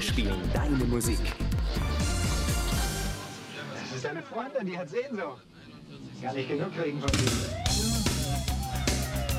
Wir spielen deine Musik. Das ist deine Freundin, die hat Sehnsucht. Kann nicht genug kriegen von dir.